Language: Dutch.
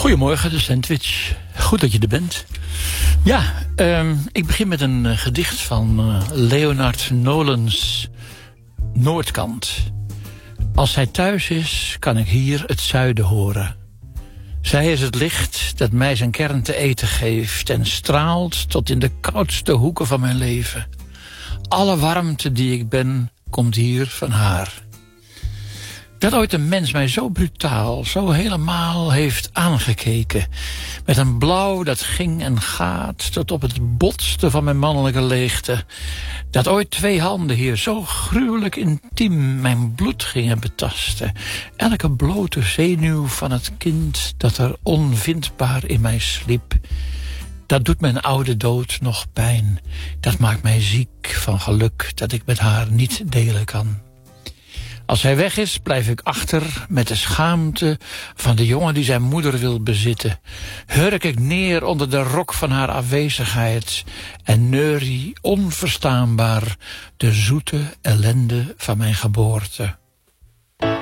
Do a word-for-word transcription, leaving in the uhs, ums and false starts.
Goedemorgen, de Sandwich. Goed dat je er bent. Ja, uh, ik begin met een uh, gedicht van uh, Leonard Nolens Noordkant. Als zij thuis is, kan ik hier het zuiden horen. Zij is het licht dat mij zijn kern te eten geeft en straalt tot in de koudste hoeken van mijn leven. Alle warmte die ik ben, komt hier van haar. Dat ooit een mens mij zo brutaal, zo helemaal heeft aangekeken. Met een blauw dat ging en gaat tot op het botste van mijn mannelijke leegte. Dat ooit twee handen hier zo gruwelijk intiem mijn bloed gingen betasten. Elke blote zenuw van het kind dat er onvindbaar in mij sliep. Dat doet mijn oude dood nog pijn. Dat maakt mij ziek van geluk dat ik met haar niet delen kan. Als hij weg is, blijf ik achter met de schaamte van de jongen die zijn moeder wil bezitten. Hurk ik neer onder de rok van haar afwezigheid en neurie onverstaanbaar de zoete ellende van mijn geboorte.